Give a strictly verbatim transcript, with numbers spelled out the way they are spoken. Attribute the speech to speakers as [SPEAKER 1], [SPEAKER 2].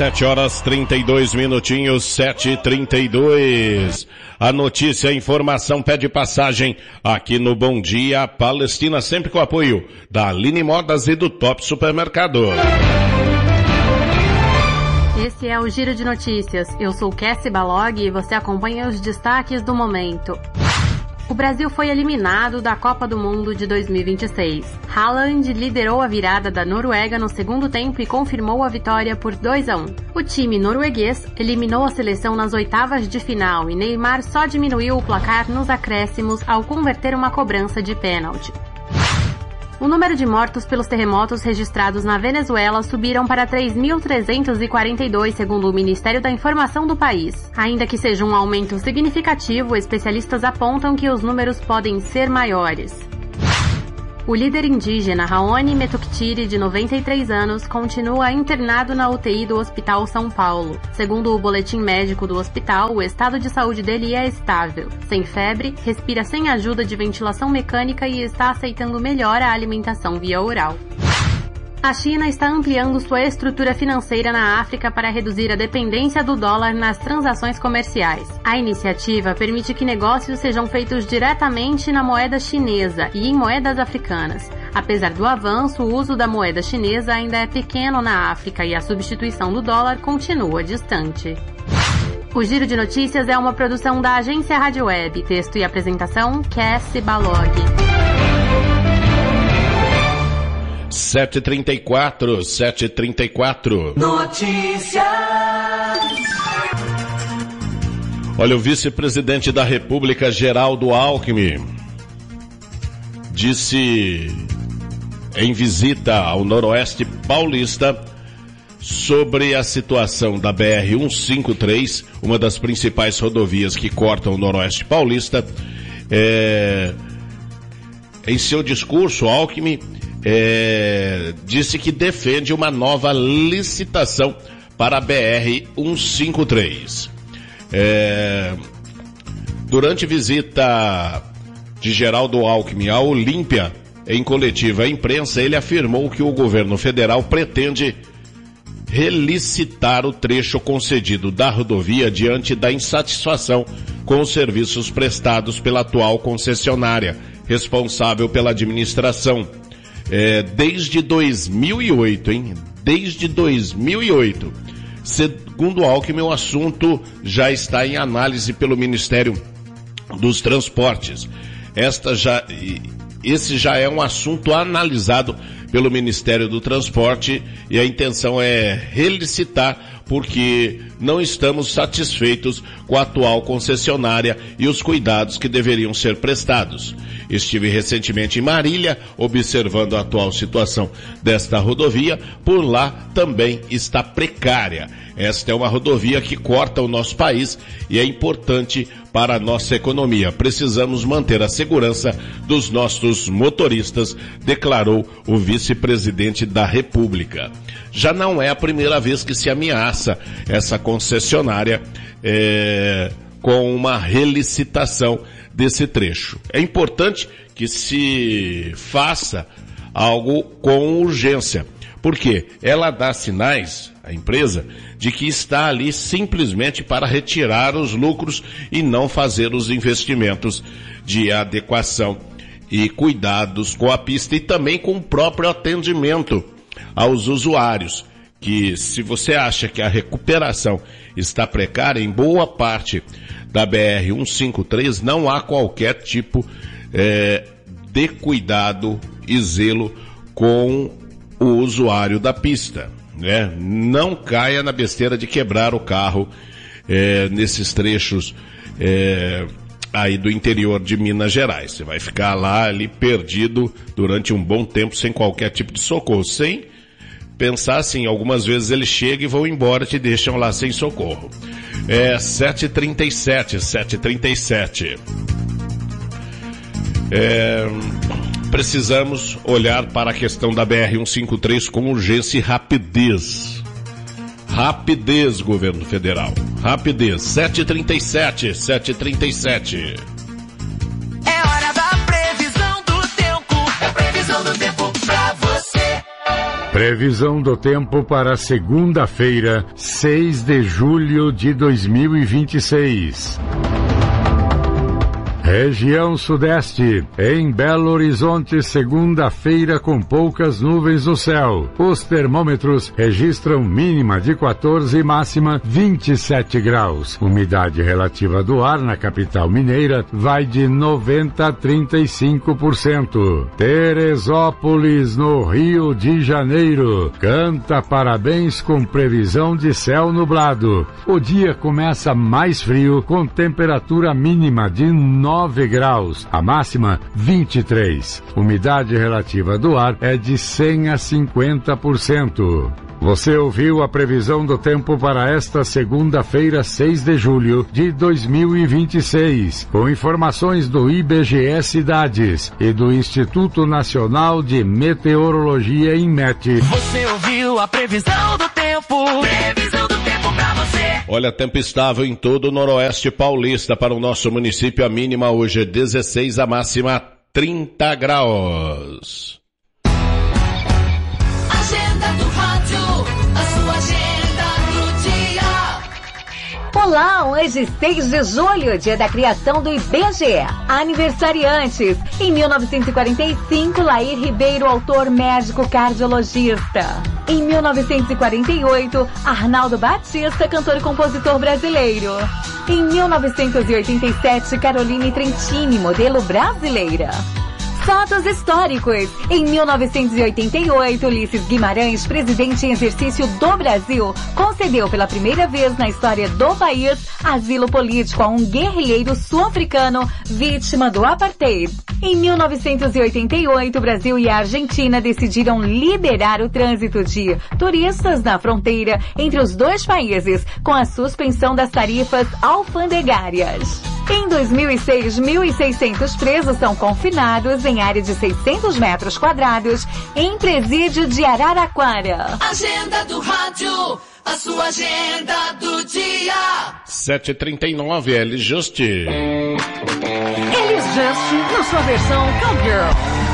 [SPEAKER 1] sete horas trinta e dois minutinhos, sete e trinta e dois. A notícia, a informação pede passagem aqui no Bom Dia Palestina, sempre com o apoio da Aline Modas e do Top Supermercado.
[SPEAKER 2] Esse é o Giro de Notícias. Eu sou Cassie Balog e você acompanha os destaques do momento. O Brasil foi eliminado da Copa do Mundo de dois mil e vinte e seis. Haaland liderou a virada da Noruega no segundo tempo e confirmou a vitória por dois a um. O time norueguês eliminou a seleção nas oitavas de final e Neymar só diminuiu o placar nos acréscimos ao converter uma cobrança de pênalti. O número de mortos pelos terremotos registrados na Venezuela subiram para três mil trezentos e quarenta e dois, segundo o Ministério da Informação do país. Ainda que seja um aumento significativo, especialistas apontam que os números podem ser maiores. O líder indígena Raoni Metuktiri, de noventa e três anos, continua internado na U T I do Hospital São Paulo. Segundo o boletim médico do hospital, o estado de saúde dele é estável. Sem febre, respira sem ajuda de ventilação mecânica e está aceitando melhor a alimentação via oral. A China está ampliando sua estrutura financeira na África para reduzir a dependência do dólar nas transações comerciais. A iniciativa permite que negócios sejam feitos diretamente na moeda chinesa e em moedas africanas. Apesar do avanço, o uso da moeda chinesa ainda é pequeno na África e a substituição do dólar continua distante. O Giro de Notícias é uma produção da Agência Rádio Web. Texto e apresentação, Cassie Balog.
[SPEAKER 1] sete e trinta e quatro, sete e trinta e quatro.
[SPEAKER 3] Notícias.
[SPEAKER 1] Olha, o vice-presidente da República, Geraldo Alckmin, disse em visita ao Noroeste Paulista sobre a situação da B R cento e cinquenta e três, uma das principais rodovias que cortam o Noroeste Paulista. É... Em seu discurso, Alckmin É, disse que defende uma nova licitação para a B R cento e cinquenta e três. É, durante visita de Geraldo Alckmin à Olímpia, em coletiva à imprensa, ele afirmou que o governo federal pretende relicitar o trecho concedido da rodovia diante da insatisfação com os serviços prestados pela atual concessionária, responsável pela administração. É, desde dois mil e oito, hein? Desde dois mil e oito. Segundo Alckmin, o assunto já está em análise pelo Ministério dos Transportes. Esta já, esse já é um assunto analisado pelo Ministério do Transporte e a intenção é relicitar porque não estamos satisfeitos com a atual concessionária e os cuidados que deveriam ser prestados. Estive recentemente em Marília, observando a atual situação desta rodovia. Por lá também está precária. Esta é uma rodovia que corta o nosso país e é importante para a nossa economia. Precisamos manter a segurança dos nossos motoristas, declarou o vice-presidente da República. Já não é a primeira vez que se ameaça essa concessionária é, com uma relicitação desse trecho. É importante que se faça algo com urgência, porque ela dá sinais, a empresa, de que está ali simplesmente para retirar os lucros e não fazer os investimentos de adequação e cuidados com a pista e também com o próprio atendimento aos usuários, que se você acha que a recuperação está precária, em boa parte da B R cento e cinquenta e três não há qualquer tipo é, de cuidado e zelo com o usuário da pista, né? Não caia na besteira de quebrar o carro é, nesses trechos é, aí do interior de Minas Gerais. Você vai ficar lá ali perdido durante um bom tempo sem qualquer tipo de socorro, sem pensar assim, algumas vezes eles chegam e vão embora e te deixam lá sem socorro. É sete e trinta e sete, sete e trinta e sete. É, precisamos olhar para a questão da B R cento e cinquenta e três com urgência e rapidez. Rapidez, governo federal. Rapidez. sete e trinta e sete, sete e trinta e sete.
[SPEAKER 3] É hora da previsão do tempo. É previsão do tempo pra você.
[SPEAKER 4] Previsão do tempo para segunda-feira, seis de julho de dois mil e vinte e seis. Região Sudeste, em Belo Horizonte, segunda-feira com poucas nuvens no céu. Os termômetros registram mínima de quatorze e máxima vinte e sete graus. Umidade relativa do ar na capital mineira vai de noventa a trinta e cinco por cento. Teresópolis, no Rio de Janeiro, canta parabéns com previsão de céu nublado. O dia começa mais frio, com temperatura mínima de nove graus, a máxima vinte e três. Umidade relativa do ar é de cem a cinquenta por cento. Você ouviu a previsão do tempo para esta segunda-feira, seis de julho de dois mil e vinte e seis, com informações do I B G E Cidades e do Instituto Nacional de Meteorologia, INMET.
[SPEAKER 3] Você ouviu a previsão do tempo. Previsão do tempo pra você.
[SPEAKER 1] Olha, tempo estável em todo o noroeste paulista. Para o nosso município, a mínima hoje é dezesseis, a máxima trinta graus.
[SPEAKER 3] Agenda do rádio, a sua agenda do dia.
[SPEAKER 5] Olá, hoje seis de julho, dia da criação do I B G E. Aniversariantes. Em mil novecentos e quarenta e cinco, Lair Ribeiro, autor médico cardiologista. Em mil novecentos e quarenta e oito, Arnaldo Batista, cantor e compositor brasileiro. Em mil novecentos e oitenta e sete, Caroline Trentini, modelo brasileira. Fatos históricos. Em mil novecentos e oitenta e oito, Ulisses Guimarães, presidente em exercício do Brasil, concedeu pela primeira vez na história do país asilo político a um guerrilheiro sul-africano vítima do apartheid. Em mil novecentos e oitenta e oito, o Brasil e a Argentina decidiram liberar o trânsito de turistas na fronteira entre os dois países, com a suspensão das tarifas alfandegárias. Em dois mil e seis, mil e seiscentos presos são confinados em área de seiscentos metros quadrados em presídio de Araraquara.
[SPEAKER 3] Agenda do rádio, a sua agenda do dia.
[SPEAKER 1] sete e trinta e nove, Elis Justi.
[SPEAKER 6] Elis Just, na sua versão Cowgirl.